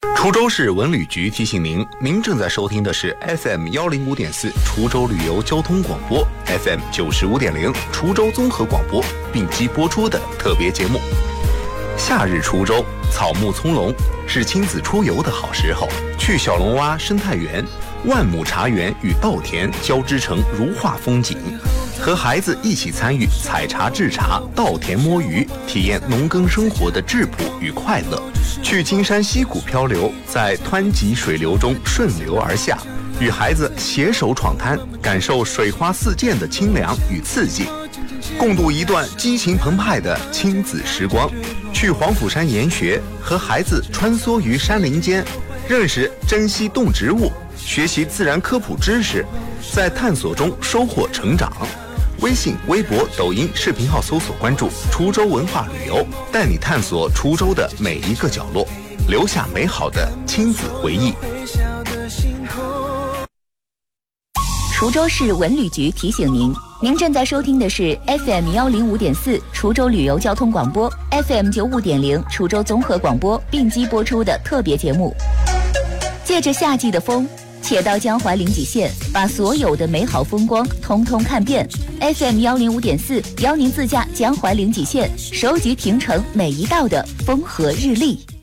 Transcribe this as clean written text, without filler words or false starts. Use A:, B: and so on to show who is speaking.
A: 滁州市文旅局提醒您，您正在收听的是 FM 105.4滁州旅游交通广播 FM 95.0滁州综合广播并机播出的特别节目。夏日滁州草木葱茏，是亲子出游的好时候。去小龙洼生态园，万亩茶园与稻田交织成如画风景，和孩子一起参与采茶制茶、稻田摸鱼，体验农耕生活的质朴与快乐。去金山溪谷漂流，在湍急水流中顺流而下，与孩子携手闯滩，感受水花四溅的清凉与刺激，共度一段激情澎湃的亲子时光。去黄甫山研学，和孩子穿梭于山林间，认识珍稀动植物，学习自然科普知识，在探索中收获成长。微信、微博、抖音视频号搜索关注滁州文化旅游，带你探索滁州的每一个角落，留下美好的亲子回忆。
B: 滁州市文旅局提醒您，您正在收听的是 FM 105.4滁州旅游交通广播 FM 95.0滁州综合广播并机播出的特别节目。借着夏季的风，且到江淮临济县，把所有的美好风光通通看遍。FM 105.4邀您自驾江淮临济县，收集平城每一道的风和日丽。